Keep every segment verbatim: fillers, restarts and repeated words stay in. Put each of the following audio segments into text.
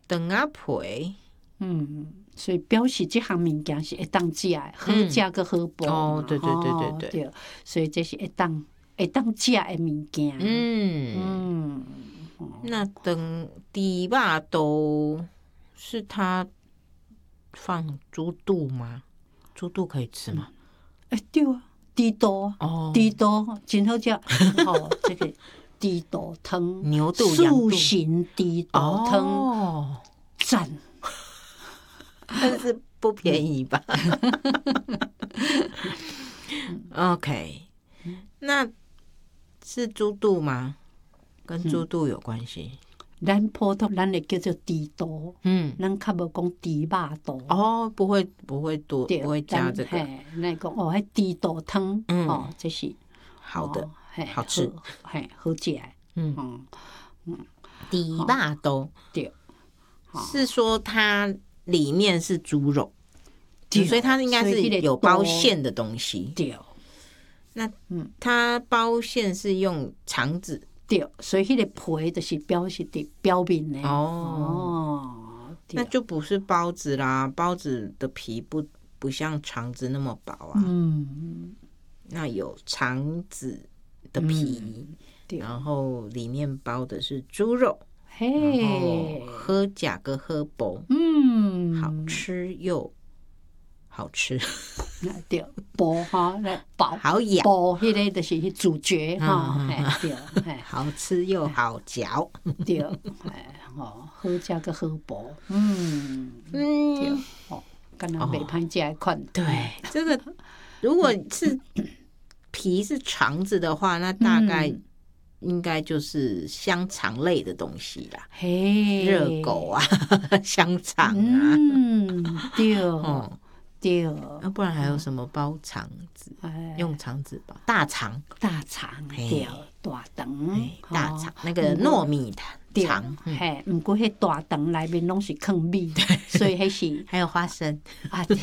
肠仔皮， 嗯，所以表示这项物件是会当食的，好食个好补、 嗯、哦，对对对对对, 对，所以这是会当会当食的物件。 嗯嗯， 那等猪肉都是它放猪肚吗？猪肚可以吃吗？ 哎、嗯，对啊，猪肚， 哦， 猪肚真好食。哦，这个猪肚汤， 牛肚、羊肚， 素形猪肚汤， 哦， 赞。 但是不便宜吧？OK， 那是猪肚吗？跟猪肚有关系？ 咱普通咱会叫做猪肚， 嗯， 咱较无讲猪肉肚。 哦，不会不会多，不会加这个。 咱讲哦，迄猪肚汤， 嗯、 哦，这是好的， 哦、 好吃， 嘿，好食。 嗯嗯嗯，猪肉肚对， 是说它里面是猪肉，所以它应该是有包馅的东西。 对， 那嗯，它包馅是用肠子。 对，所以迄个皮就是表示伫表面的哦，那就不是包子啦，包子的皮不不像肠子那么薄啊。嗯，那有肠子的皮，嗯、然后里面包的是猪肉，嘿，喝甲个喝薄，嗯，好吃又好吃。 对，薄哈，来薄， 好咬， 薄迄个就是主角哈，对， 好吃又好嚼， 对，哎，哦，好食个好薄，嗯嗯，对，哦，敢若袂歹食的款。 对，这个如果是皮是肠子的话，那大概应该就是香肠类的东西啦，嘿，热狗啊，香肠啊， 嗯，对。对， 要不然还有什么包肠子？用肠子包大肠， 大肠对，大肠， 大肠那个糯米肠， 嘿，不过迄大肠内面拢是放米，所以迄是还有花生啊，对，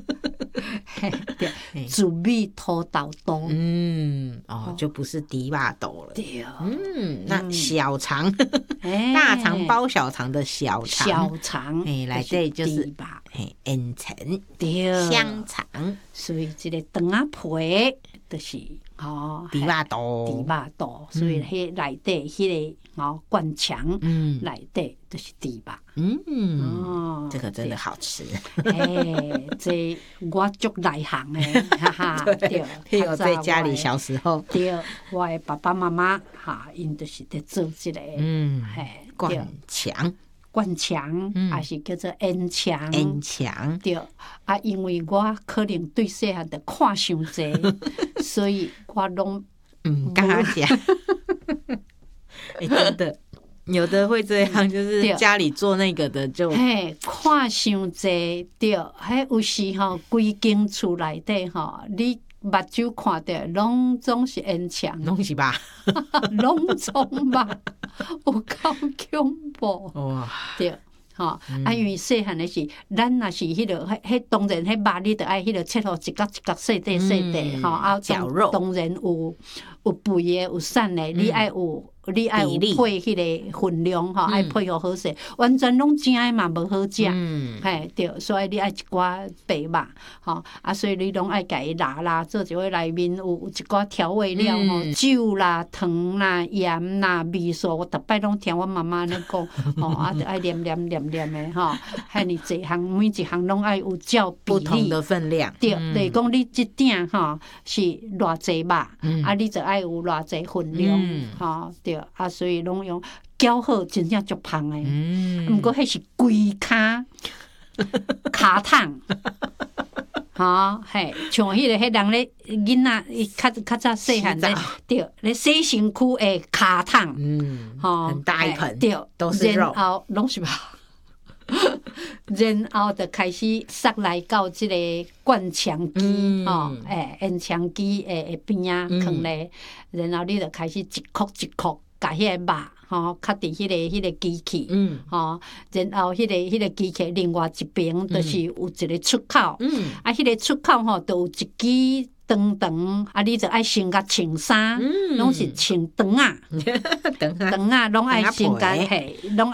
对，煮米土豆肚， 嗯，哦，就不是猪肉肚了， 对， 嗯，那小肠，大肠包小肠的小肠， 小肠， 哎，来这就是嘿，烟肠，对，香肠，所以这个肠仔皮就是哦， 猪肉肚， 猪肉肚，所以迄内底迄个哦灌肠，嗯，内底就是猪肉， 嗯，哦，这个真的好吃， 哎，这我足内行诶，哈哈，对， 譬如在家里小时候， 对，我的爸爸妈妈哈，因就是在做这个，嗯， 嘿，灌肠。 灌肠，还是叫做烟肠， 烟肠对啊，因为我可能对细汉的看伤济，所以我拢唔敢食。哎，真的，有的会这样，就是家里做那个的就嘿看伤济，对，迄有时吼规间厝内底吼，你目睭看到拢总是烟肠， 拢是吧， 拢总吧。有够恐怖哇！对，吼、嗯、啊，因为细汉的是，咱若是迄落，迄迄当然迄肉你着爱迄落切好一角一角细块细块，吼、嗯、啊，绞肉当然有有肥的有瘦的，你爱有。你爱有配迄个分量吼，爱配合好势，完全拢正诶嘛无好食，嘿对，所以你爱一寡白肉吼，啊，所以你拢爱家己拉拉做一个内面有一寡调味料吼，酒啦、糖啦、盐啦、味素，我逐摆拢听我妈妈安尼讲，吼啊，着爱念念念念诶吼，遐尼济项，每一项拢爱有照比例， 不同的分量， 对，就是讲你一鼎吼是偌济肉，啊，你就爱有偌济分量，吼对。啊，所以拢用搅好，真正足芳诶。嗯，毋过迄是规骹骹桶，吼嘿，像迄个迄人咧囡仔，伊较较早细汉咧，对，咧洗身躯诶骹桶，嗯， 吼，很大一盆， 对， 都是肉， 然后拢是肉。然后就开始塞来到即个灌肠机，吼，诶，烟肠机诶诶边仔放咧，然后你就开始一颗一颗。甲迄个肉吼，较伫迄个迄个机器，嗯，吼，然后迄个迄个机器另外一边就是有一个出口，嗯，啊，迄个出口吼，都有一支长长，啊，你就爱先甲穿衫，拢是穿长啊，长啊，拢爱先甲嘿，拢。